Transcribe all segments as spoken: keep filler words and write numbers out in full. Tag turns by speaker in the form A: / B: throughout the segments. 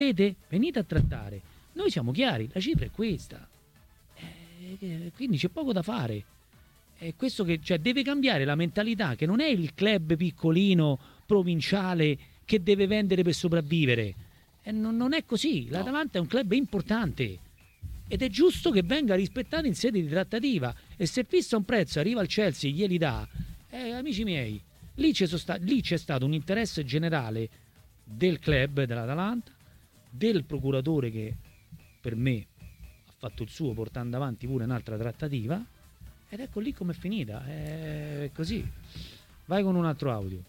A: Vedete? Venite a trattare. Noi siamo chiari, la cifra è questa. Eh, quindi c'è poco da fare. È questo che, cioè, deve cambiare la mentalità, che non è il club piccolino, provinciale, che deve vendere per sopravvivere. Eh, non, non è così. L'Atalanta è un club importante. Ed è giusto che venga rispettato in sede di trattativa. E se fissa un prezzo, arriva al Chelsea e glieli dà, eh, amici miei, lì c'è, sosta- lì c'è stato un interesse generale del club, dell'Atalanta, del procuratore che per me ha fatto il suo portando avanti pure un'altra trattativa, ed ecco lì com'è finita. È così. Vai con un altro audio.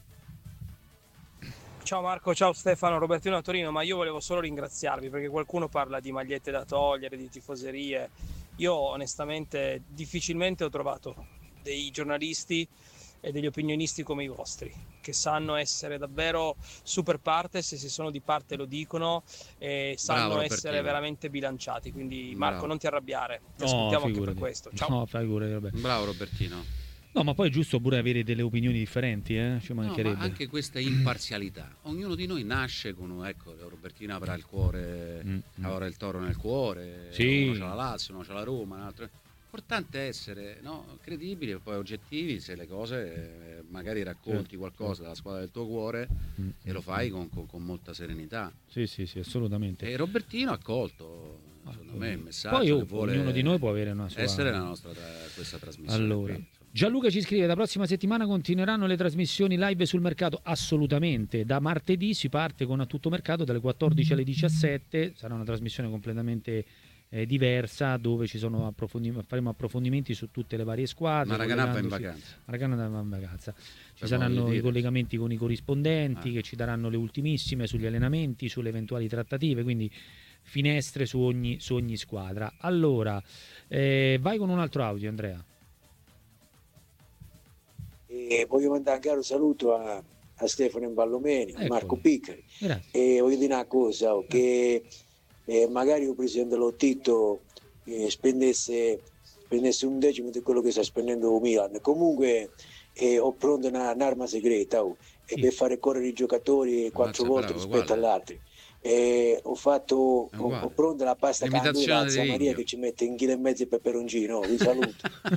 B: Ciao Marco, ciao Stefano, Robertino da Torino, ma io volevo solo ringraziarvi perché qualcuno parla di magliette da togliere, di tifoserie. Io onestamente difficilmente ho trovato dei giornalisti e degli opinionisti come i vostri, che sanno essere davvero super partes, e se sono di parte lo dicono, e sanno
C: Bravo,
B: essere
C: Robertino.
B: veramente bilanciati. Quindi Marco,
C: Bravo.
B: non ti arrabbiare, ti
A: No,
B: ascoltiamo anche
A: figurati.
B: per questo. Ciao.
A: No, figurati, vabbè.
C: Bravo Robertino.
A: No, ma poi è giusto pure avere delle opinioni differenti, eh? Ci
C: No,
A: mancherebbe.
C: ma anche questa imparzialità. Ognuno di noi nasce con, ecco, Robertino avrà il cuore,
A: Mm, mm.
C: avrà il Toro nel cuore,
A: Sì.
C: uno c'ha la Lazio, uno c'ha la Roma, un altro. L'importante è essere, no, credibili e poi oggettivi. Se le cose, eh, magari racconti
A: Certo,
C: qualcosa della squadra del tuo cuore
A: Mm,
C: e lo fai con, con- con molta serenità.
A: Sì, sì, sì, assolutamente.
C: E Robertino ha colto, secondo me, il messaggio
A: Poi oh,
C: che vuole
A: ognuno di noi può avere una sua...
C: essere la nostra tra- questa trasmissione.
A: Allora,
C: qui, insomma.
A: Gianluca ci scrive: la prossima settimana continueranno le trasmissioni live sul mercato? Assolutamente. Da martedì si parte con A Tutto Mercato dalle quattordici alle diciassette. Sarà una trasmissione completamente eh, diversa, dove ci sono approfondi- faremo approfondimenti su tutte le varie squadre.
C: Maracanã va in
A: collegandosi-
C: vacanza.
A: Maracanã va in vacanza. Ci
C: Per
A: saranno
C: modo di
A: i
C: dire.
A: collegamenti con i corrispondenti
C: Ah.
A: che ci daranno le ultimissime sugli allenamenti, sulle eventuali trattative, quindi finestre su ogni, su ogni squadra. Allora, eh, vai con un altro audio, Andrea.
D: E voglio mandare un caro saluto a, a Stefano Imballomeni, a
A: Ecco.
D: Marco Piccari,
A: Grazie.
D: e voglio dire una cosa, oh, che eh, magari il presidente Lottito eh, spendesse, spendesse un decimo di quello che sta spendendo il Milan. Comunque eh, ho pronto una, un'arma segreta, oh, e
A: Sì.
D: per fare correre i giocatori quattro
C: Mazza,
D: volte
C: bravo,
D: rispetto
C: uguale.
D: agli altri. Eh, ho fatto
C: È
D: ho,
C: uguale.
D: ho pronta la pasta
C: L'imitazione
D: candela
C: di
D: Zia Maria
C: Rigno.
D: che ci mette un chilo e mezzo di peperoncino. Vi saluto.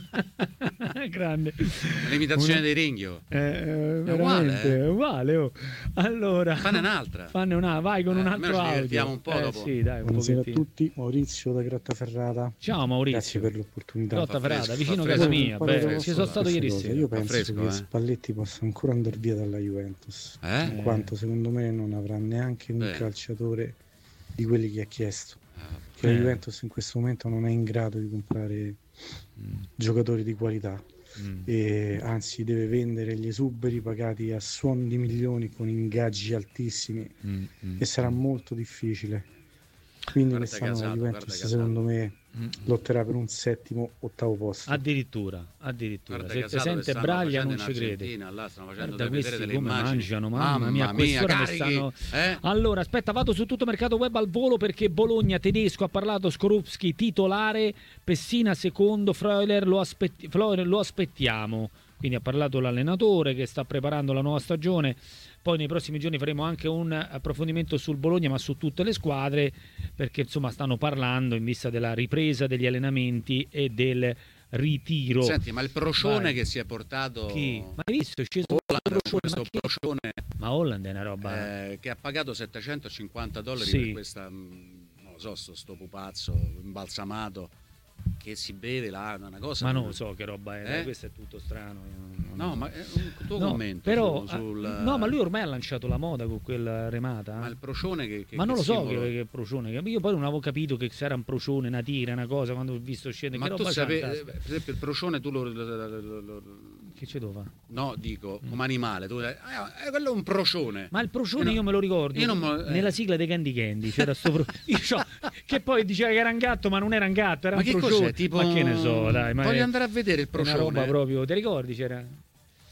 A: Grande.
C: L'imitazione
A: Una-
C: dei Ringhio.
A: Eh, eh,
C: È uguale,
A: veramente,
C: eh.
A: è uguale, oh. Allora,
C: Fanne un'altra.
A: fanne una, vai con
C: Eh,
A: un
C: almeno
A: altro
C: ci divertiamo
A: audio.
C: un po'
A: Eh,
C: dopo.
A: sì, dai, un
E: Buonasera a
A: pochettino.
E: tutti, Maurizio da Grottaferrata.
A: Ciao Maurizio.
E: Grazie per l'opportunità.
A: Grottaferrata,
C: fresco,
A: vicino
C: fa
A: casa
C: fresco.
A: mia.
E: Volevo
A: Beh,
E: solo
A: ci sono stato
E: questa
A: ieri
E: cosa.
A: sera.
E: Io
C: Fa
E: penso
C: fresco,
E: che
C: eh.
E: Spalletti possa ancora andare via dalla Juventus,
C: Eh?
E: in quanto secondo me non avrà neanche un
C: Beh.
E: calciatore di quelli che ha chiesto.
C: Ah,
E: Che la
A: Eh.
E: Juventus in questo momento non è in grado di comprare
A: Mm,
E: giocatori di qualità,
A: mm.
E: e anzi deve vendere gli esuberi pagati a suon di milioni con ingaggi altissimi,
A: Mm, mm,
E: e sarà molto difficile. Quindi
C: Guarda
E: quest'anno la
C: Casato,
E: Juventus
C: guarda
E: secondo me
A: mm.
E: lotterà per un settimo, ottavo posto.
A: Addirittura, addirittura.
C: Guarda
A: Se te
C: Casato che
A: sente
C: stanno
A: Braglia
C: facendo
A: non
C: in
A: ci crede.
C: Argentina, là stanno facendo
A: Guarda
C: vedere
A: questi
C: delle
A: come
C: immagini.
A: mangiano, mamma mia, a quest'ora mi
C: carichi,
A: stanno...
C: eh?
A: Allora, aspetta, vado su Tutto Mercato Web al volo, perché Bologna tedesco, ha parlato Skorupski titolare, Pessina secondo, Freuler lo, aspetti- Freuler lo aspettiamo. Quindi ha parlato l'allenatore che sta preparando la nuova stagione. Poi nei prossimi giorni faremo anche un approfondimento sul Bologna, ma su tutte le squadre, perché insomma stanno parlando in vista della ripresa degli allenamenti e del ritiro.
C: Senti, ma il procione
A: Vai.
C: che si è portato
A: Chi? Ma hai visto? È sceso
C: Holland,
A: un procione,
C: questo
A: ma, chi-
C: procione
A: ma Holland è una roba...
C: eh, che ha pagato settecentocinquanta dollari
A: Sì.
C: per questa, mh, non lo so, sto, sto pupazzo imbalsamato che si beve là, una cosa.
A: Ma non lo so che roba è, dai,
C: Eh?
A: questo è tutto strano. io non-
C: No, ma è un tuo
A: No,
C: commento
A: però,
C: su- sul,
A: ah, no, ma lui ormai ha lanciato la moda con quella remata.
C: ma
A: eh.
C: il procione che, che
A: Ma non
C: che
A: lo so
C: simbolo-
A: che, che procione. che- Io poi non avevo capito che se era un procione, una tira, una cosa, quando ho visto scendere.
C: ma
A: che
C: tu
A: roba
C: sapevi,
A: c'ha in
C: per
A: tasca?
C: esempio il procione tu lo, lo- lo- lo- lo-
A: Che ce devo fare?
C: no, dico,
A: Mm.
C: come animale, tu eh, eh, quello è un procione.
A: Ma il procione
C: Io no-
A: io me lo ricordo.
C: io non me- eh.
A: Nella sigla dei Candy Candy c'era sto pro- io c'ho- che poi diceva che era un gatto, ma non era un gatto, era
C: Ma
A: un
C: che
A: procione.
C: cos'è? Tipo
A: Ma che ne so, dai, ma
C: voglio
A: è-
C: andare a vedere il
A: è una
C: procione.
A: roba proprio, ti ricordi c'era?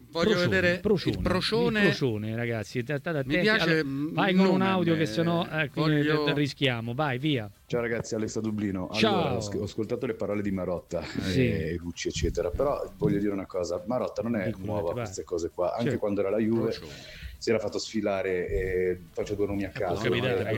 C: Voglio
A: procione,
C: vedere
A: procione,
C: il procione.
A: il procione, ragazzi. State attenti.
C: Mi piace.
A: Allora, vai con un audio che sennò eh,
C: voglio...
A: rischiamo. Vai, via.
F: Ciao ragazzi, Alex da Dublino.
A: Ciao.
F: Allora, ho, ho ascoltato le parole di Marotta
A: Sì.
F: e Lucci, eccetera. Però voglio dire una cosa: Marotta non è
A: Dico,
F: nuova a
A: vai.
F: queste cose qua. Anche
A: Certo.
F: quando era la Juve
C: Procione.
F: si era fatto sfilare, e faccio due nomi a caso,
A: capitare,
F: eh,
A: ragazzi.